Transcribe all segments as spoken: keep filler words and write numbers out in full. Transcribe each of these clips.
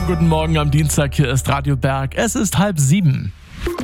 Schönen guten Morgen am Dienstag, hier ist Radio Berg. Es ist halb sieben.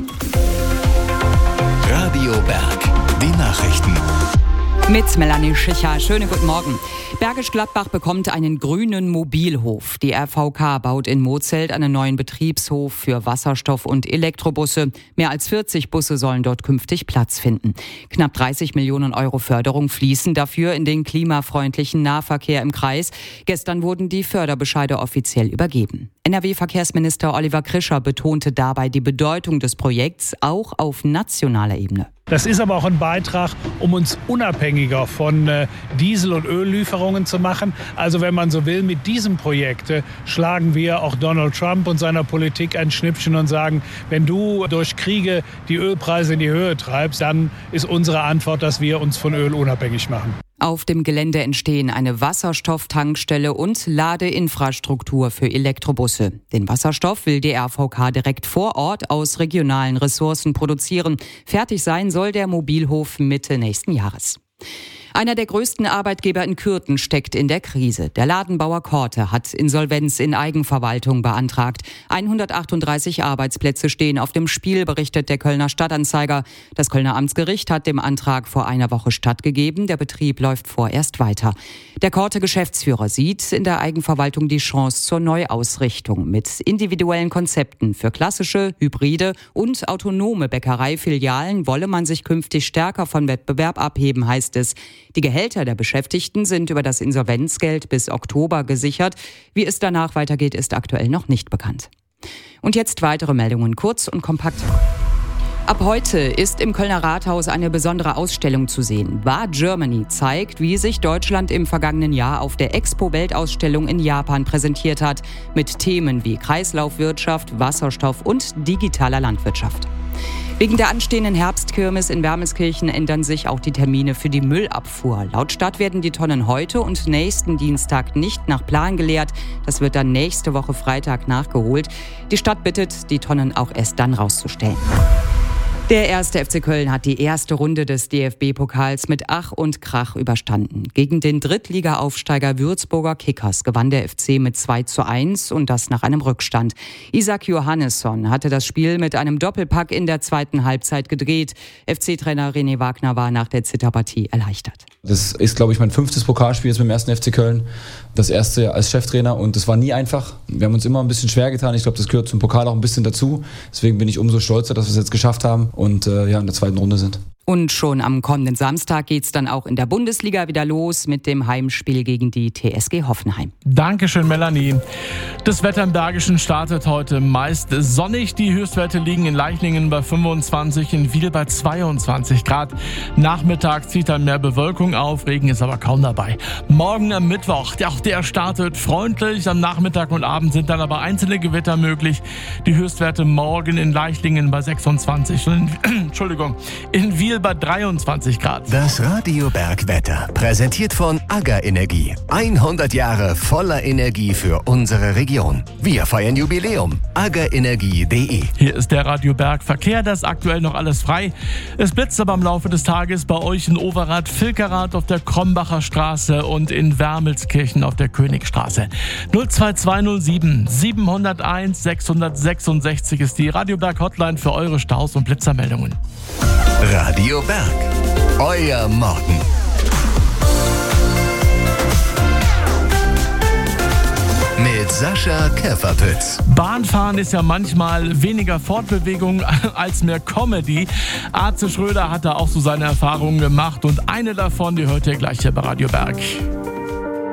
Radio Berg, die Nachrichten. Mit Melanie Schicher. Schönen guten Morgen. Bergisch Gladbach bekommt einen grünen Mobilhof. Die R V K baut in Mozelt einen neuen Betriebshof für Wasserstoff- und Elektrobusse. Mehr als vierzig Busse sollen dort künftig Platz finden. Knapp dreißig Millionen Euro Förderung fließen dafür in den klimafreundlichen Nahverkehr im Kreis. Gestern wurden die Förderbescheide offiziell übergeben. N R W-Verkehrsminister Oliver Krischer betonte dabei die Bedeutung des Projekts auch auf nationaler Ebene. Das ist aber auch ein Beitrag, um uns unabhängiger von äh, Diesel- und Öllieferungen zu machen. Also wenn man so will, mit diesem Projekt äh, schlagen wir auch Donald Trump und seiner Politik ein Schnippchen und sagen, wenn du durch Kriege die Ölpreise in die Höhe treibst, dann ist unsere Antwort, dass wir uns von Öl unabhängig machen. Auf dem Gelände entstehen eine Wasserstofftankstelle und Ladeinfrastruktur für Elektrobusse. Den Wasserstoff will die R V K direkt vor Ort aus regionalen Ressourcen produzieren. Fertig sein soll der Mobilhof Mitte nächsten Jahres. Einer der größten Arbeitgeber in Kürten steckt in der Krise. Der Ladenbauer Korte hat Insolvenz in Eigenverwaltung beantragt. hundertachtunddreißig Arbeitsplätze stehen auf dem Spiel, berichtet der Kölner Stadtanzeiger. Das Kölner Amtsgericht hat dem Antrag vor einer Woche stattgegeben. Der Betrieb läuft vorerst weiter. Der Korte-Geschäftsführer sieht in der Eigenverwaltung die Chance zur Neuausrichtung mit individuellen Konzepten. Für klassische, hybride und autonome Bäckereifilialen wolle man sich künftig stärker von Wettbewerb abheben, heißt es. Die Gehälter der Beschäftigten sind über das Insolvenzgeld bis Oktober gesichert. Wie es danach weitergeht, ist aktuell noch nicht bekannt. Und jetzt weitere Meldungen, kurz und kompakt. Ab heute ist im Kölner Rathaus eine besondere Ausstellung zu sehen. War Germany zeigt, wie sich Deutschland im vergangenen Jahr auf der Expo-Weltausstellung in Japan präsentiert hat, mit Themen wie Kreislaufwirtschaft, Wasserstoff und digitaler Landwirtschaft. Wegen der anstehenden Herbstkirmes in Wermelskirchen ändern sich auch die Termine für die Müllabfuhr. Laut Stadt werden die Tonnen heute und nächsten Dienstag nicht nach Plan geleert. Das wird dann nächste Woche Freitag nachgeholt. Die Stadt bittet, die Tonnen auch erst dann rauszustellen. Der erste F C Köln hat die erste Runde des D F B-Pokals mit Ach und Krach überstanden. Gegen den Drittliga-Aufsteiger Würzburger Kickers gewann der F C mit zwei zu eins und das nach einem Rückstand. Isaac Johannesson hatte das Spiel mit einem Doppelpack in der zweiten Halbzeit gedreht. F C-Trainer René Wagner war nach der Zitterpartie erleichtert. Das ist, glaube ich, mein fünftes Pokalspiel jetzt mit dem ersten F C Köln. Das erste als Cheftrainer und das war nie einfach. Wir haben uns immer ein bisschen schwer getan. Ich glaube, das gehört zum Pokal auch ein bisschen dazu. Deswegen bin ich umso stolzer, dass wir es jetzt geschafft haben und äh, ja in der zweiten Runde sind. Und schon am kommenden Samstag geht's dann auch in der Bundesliga wieder los mit dem Heimspiel gegen die T S G Hoffenheim. Dankeschön, Melanie. Das Wetter im Bergischen startet heute meist sonnig. Die Höchstwerte liegen in Leichlingen bei fünfundzwanzig, in Wiel bei zweiundzwanzig Grad. Nachmittag zieht dann mehr Bewölkung auf, Regen ist aber kaum dabei. Morgen am Mittwoch, auch der startet freundlich. Am Nachmittag und Abend sind dann aber einzelne Gewitter möglich. Die Höchstwerte morgen in Leichlingen bei sechsundzwanzig, in, Entschuldigung, in Wiel bei dreiundzwanzig Grad. Das Radio Berg Wetter, präsentiert von AGA Energie. hundert Jahre voller Energie für unsere Region. Wir feiern Jubiläum. aga energie punkt de. Hier ist der Radio Berg Verkehr, das ist aktuell noch alles frei. Es blitzt aber im Laufe des Tages bei euch in Overath, Vilkerath auf der Krombacher Straße und in Wermelskirchen auf der Königstraße. null zwei zwei null sieben sieben null eins sechs sechs sechs ist die Radio Berg Hotline für eure Staus- und Blitzermeldungen. Radio Berg, euer Morgen. Mit Sascha Käferpütz. Bahnfahren ist ja manchmal weniger Fortbewegung als mehr Comedy. Arze Schröder hat da auch so seine Erfahrungen gemacht und eine davon, die hört ihr gleich hier bei Radio Berg.